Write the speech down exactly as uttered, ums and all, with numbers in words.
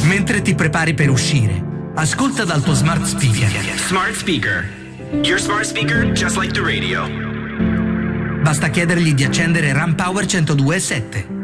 Mentre ti prepari per uscire, ascolta dal tuo smart speaker. Smart speaker. Your smart speaker just like the radio. Basta chiedergli di accendere RAM Power centodue e sette.